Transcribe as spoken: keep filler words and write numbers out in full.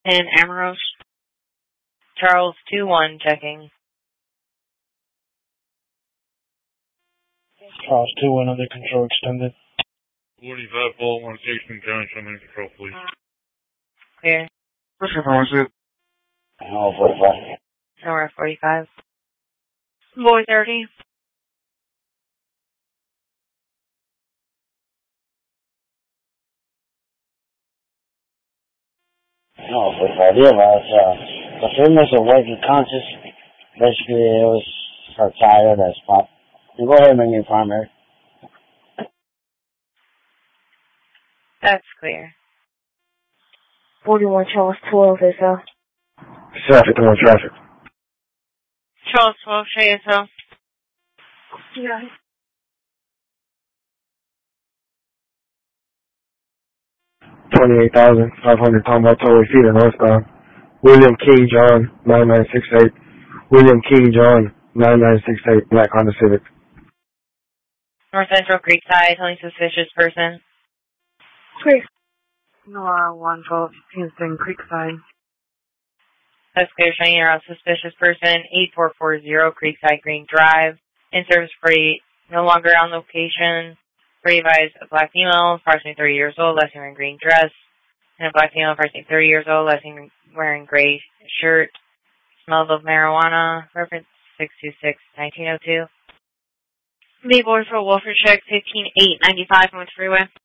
And Amaros. Charles two one checking. Charles two one under control extended. forty-five, Paul, one sixteen, John, show me control, please. Clear. What's your phone, is it? Oh, forty-five. Somewhere forty-five. Boy thirty. No, forty-five. Yeah, but uh, the fitness of waking conscious, basically it was her tire that's popped. You go ahead and make me primary. That's clear. forty-one Charles twelve is uh Traffic, come on, traffic. Charles twelve, show yourself. yeah. twenty-eight thousand five hundred pound by total feet and northbound. William Key John, nine nine six eight. William Key John, nine nine six eight, Black Honda Civic. North Central Creekside, only suspicious person. Creek. No, uh, one twelve Kingston Creekside. That's clear, showing you're a suspicious person. eight four four zero Creekside Green Drive. In service freight, no longer on location. Free advised, a black female, approximately thirty years old, last wearing green dress. And a black female, approximately thirty years old, last wearing gray shirt. Smells of marijuana. Reference six two six nineteen oh two. Mayboy for Wolford check fifteen eight ninety-five North Freeway.